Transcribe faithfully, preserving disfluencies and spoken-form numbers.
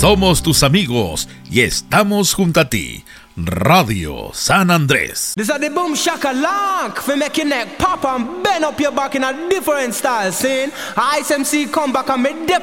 Somos tus amigos y estamos junto a ti. Radio San Andrés. This is the boom shaka lock for make your neck pop and bend up your back in a different style. Saying I S M C come back and me dip